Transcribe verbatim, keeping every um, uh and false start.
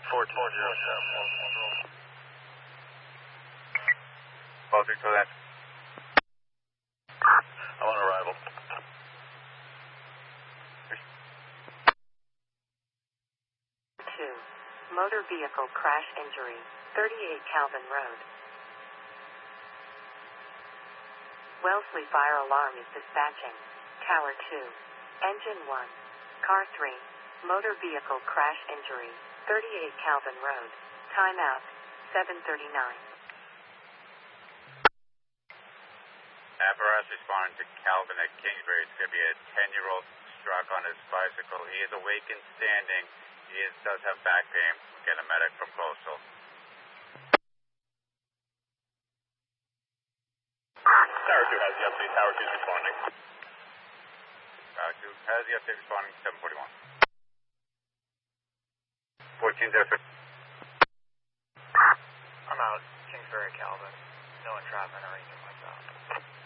fourteen zero seven. Closer to that. I'm on arrival. Two. Motor vehicle crash injury. thirty-eight Calvin Road. Wellesley Fire Alarm is dispatching. Tower two. Engine one. Car three. Motor vehicle crash injury. thirty-eight Calvin Road. Timeout. seven thirty-nine. Apparatus responding to Calvin at Kingsbury. It's going to be a ten-year-old struck on his bicycle. He is awake and standing. He is, does have back pain. Get a medic from Coastal. Tower two has the update. Tower two is responding. Tower two has the update responding. seven forty-one. fourteen zero three. I'm out. Kingsbury, Calvin. No entrapment or anything like that.